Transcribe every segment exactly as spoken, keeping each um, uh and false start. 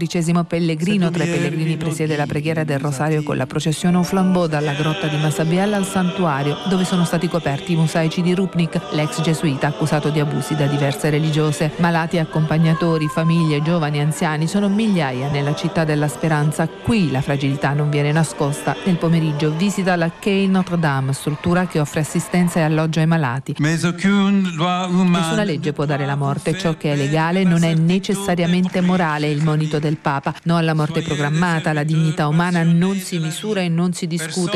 quattordicesimo pellegrino. Tra i pellegrini presiede la preghiera del Rosario con la processione au flambeau dalla grotta di Massabiella al santuario, dove sono stati coperti i mosaici di Rupnik, l'ex gesuita accusato di abusi da diverse religiose. Malati, accompagnatori, famiglie, giovani, anziani sono migliaia nella città della speranza. Qui la fragilità non viene nascosta. Nel pomeriggio visita la Quai Notre-Dame, struttura che offre assistenza e alloggio ai malati. Nessuna legge può dare la morte. Ciò che è legale non è necessariamente morale, il monito del Papa. No alla morte programmata, la dignità umana non si misura e non si discute.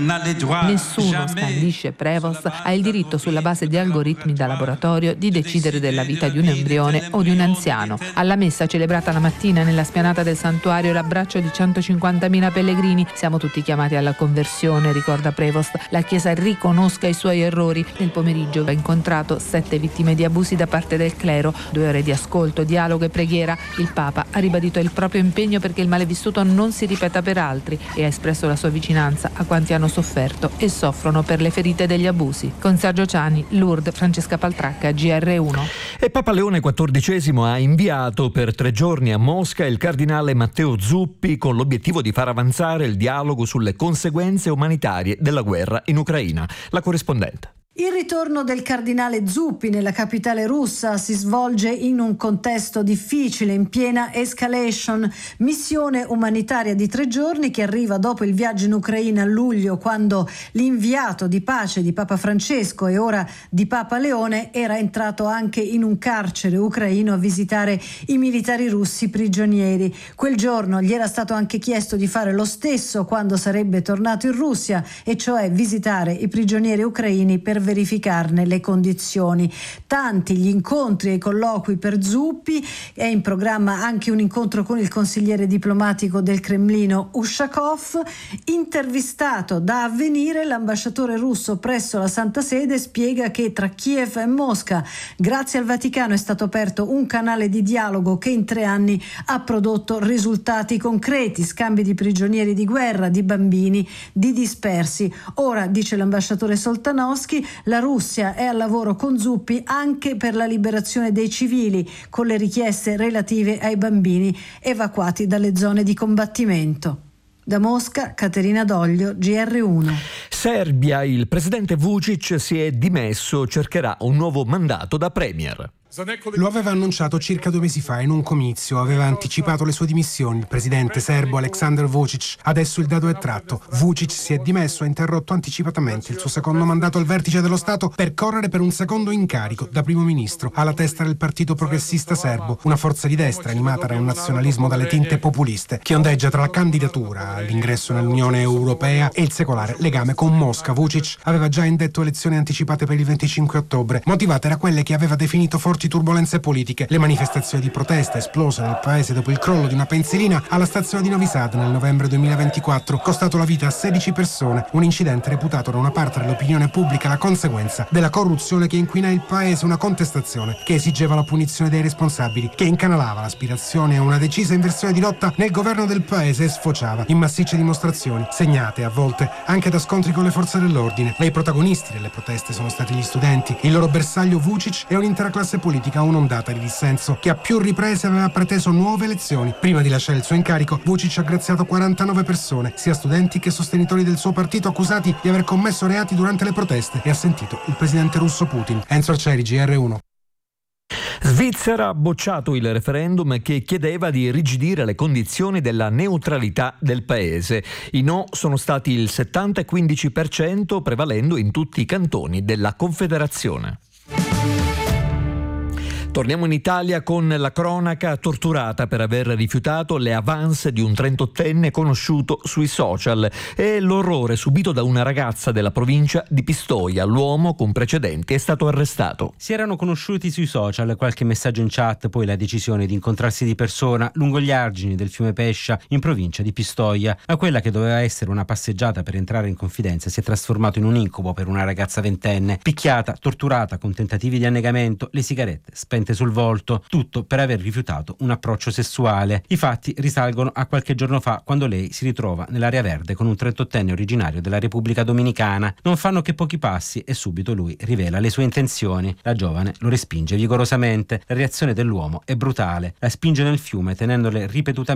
Nessuno, scandisce Prevost, ha il diritto sulla base di algoritmi da laboratorio di decidere della vita di un embrione o di un anziano. Alla messa celebrata la mattina nella spianata del santuario l'abbraccio di centocinquantamila pellegrini. Siamo tutti chiamati alla conversione, ricorda Prevost. La Chiesa riconosca i suoi errori. Nel pomeriggio ha incontrato sette vittime di abusi da parte del clero. Due ore di ascolto, dialogo e preghiera. Il Papa ha ribadito il proprio impegno perché il male vissuto non si ripeta per altri e ha espresso la sua vicinanza a quanti hanno sofferto e soffrono per le ferite degli abusi. Con Sergio Ciani, Lourdes, Francesca Paltracca, G R uno. E Papa Leone quattordicesimo ha inviato per tre giorni a Mosca il cardinale Matteo Zuppi con l'obiettivo di far avanzare il dialogo sulle conseguenze umanitarie della guerra in Ucraina. La corrispondente. Il ritorno del cardinale Zuppi nella capitale russa si svolge in un contesto difficile, in piena escalation. Missione umanitaria di tre giorni che arriva dopo il viaggio in Ucraina a luglio, quando l'inviato di pace di Papa Francesco e ora di Papa Leone era entrato anche in un carcere ucraino a visitare i militari russi prigionieri. Quel giorno gli era stato anche chiesto di fare lo stesso quando sarebbe tornato in Russia, e cioè visitare i prigionieri ucraini per verificarne le condizioni. Tanti gli incontri e i colloqui per Zuppi. È in programma anche un incontro con il consigliere diplomatico del Cremlino Ushakov. Intervistato da Avvenire, l'ambasciatore russo presso la Santa Sede spiega che tra Kiev e Mosca, grazie al Vaticano, è stato aperto un canale di dialogo che in tre anni ha prodotto risultati concreti, scambi di prigionieri di guerra, di bambini, di dispersi. Ora, dice l'ambasciatore Soltanowski, la Russia è al lavoro con Zuppi anche per la liberazione dei civili, con le richieste relative ai bambini evacuati dalle zone di combattimento. Da Mosca, Caterina Doglio, G R uno. Serbia, il presidente Vučić si è dimesso, cercherà un nuovo mandato da premier. Lo aveva annunciato circa due mesi fa in un comizio, aveva anticipato le sue dimissioni il presidente serbo Aleksandar Vučić. Adesso il dato è tratto. Vučić si è dimesso e ha interrotto anticipatamente il suo secondo mandato al vertice dello Stato per correre per un secondo incarico da primo ministro alla testa del partito progressista serbo, una forza di destra animata da un nazionalismo dalle tinte populiste che ondeggia tra la candidatura all'ingresso nell'Unione Europea e il secolare legame con Mosca. Vučić aveva già indetto elezioni anticipate per il venticinque ottobre, motivate da quelle che aveva definito forti turbolenze politiche, le manifestazioni di protesta esplose nel paese dopo il crollo di una pensilina alla stazione di Novi Sad nel novembre duemilaventiquattro, costato la vita a sedici persone, un incidente reputato da una parte dell'opinione pubblica la conseguenza della corruzione che inquina il paese, una contestazione che esigeva la punizione dei responsabili, che incanalava l'aspirazione a una decisa inversione di rotta nel governo del paese e sfociava in massicce dimostrazioni, segnate a volte anche da scontri con le forze dell'ordine. Ma i protagonisti delle proteste sono stati gli studenti, il loro bersaglio Vučić e un'intera classe politica, un'ondata di dissenso che a più riprese aveva preteso nuove elezioni. Prima di lasciare il suo incarico, Vučić ha graziato quarantanove persone, sia studenti che sostenitori del suo partito, accusati di aver commesso reati durante le proteste, e ha sentito il presidente russo Putin. Enzo Arcieri, G R uno. Svizzera ha bocciato il referendum che chiedeva di irrigidire le condizioni della neutralità del paese. I no sono stati il settanta e quindici per cento, prevalendo in tutti i cantoni della Confederazione. Torniamo in Italia con la cronaca: torturata per aver rifiutato le avance di un trentottenne conosciuto sui social, e l'orrore subito da una ragazza della provincia di Pistoia. L'uomo con precedenti è stato arrestato. Si erano conosciuti sui social, qualche messaggio in chat, poi la decisione di incontrarsi di persona lungo gli argini del fiume Pescia in provincia di Pistoia. Ma quella che doveva essere una passeggiata per entrare in confidenza si è trasformato in un incubo per una ragazza ventenne, picchiata, torturata con tentativi di annegamento, le sigarette spente sul volto, tutto per aver rifiutato un approccio sessuale. I fatti risalgono a qualche giorno fa, quando lei si ritrova nell'area verde con un trentottenne originario della Repubblica Dominicana. Non fanno che pochi passi e subito lui rivela le sue intenzioni. La giovane lo respinge vigorosamente. La reazione dell'uomo è brutale: la spinge nel fiume tenendole ripetutamente